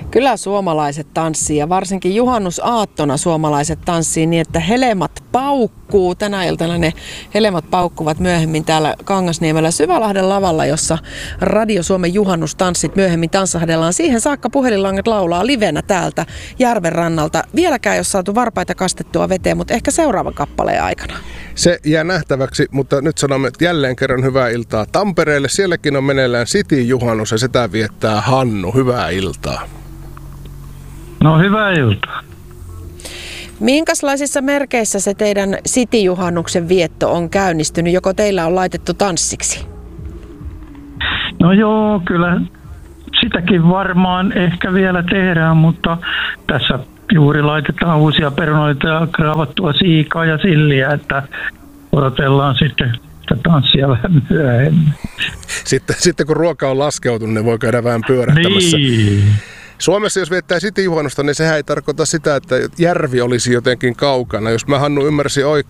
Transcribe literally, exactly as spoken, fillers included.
Kyllä suomalaiset tanssii ja varsinkin juhannusaattona suomalaiset tanssii niin, että helemat paukkuu. Tänä iltana ne helemat paukkuvat myöhemmin täällä Kangasniemellä Syvälahden lavalla, jossa Radio Suomen juhannustanssit myöhemmin tanssahdellaan. Siihen saakka puhelinlangat laulaa livenä täältä järven rannalta. Vieläkään ei ole saatu varpaita kastettua veteen, mutta ehkä seuraavan kappaleen aikana. Se jää nähtäväksi, mutta nyt sanomme jälleen kerran hyvää iltaa Tampereelle. Sielläkin on meneillään City-juhannus ja sitä viettää Hannu. Hyvää iltaa. No hyvää iltaa. Minkälaisissa merkeissä se teidän City-juhannuksen vietto on käynnistynyt? Joko teillä on laitettu tanssiksi? No joo, kyllä sitäkin varmaan ehkä vielä tehdään, mutta tässä juuri laitetaan uusia perunoita ja kraavattua siikaa ja silliä, että odotellaan sitten sitä tanssia vähän myöhemmin. Sitten, sitten kun ruoka on laskeutunut, niin voi käydä vähän pyörähtämässä. Niin. Suomessa jos viettää City-juhannusta, niin sehän ei tarkoita sitä, että järvi olisi jotenkin kaukana. Jos mä Hannu ymmärsin oikein,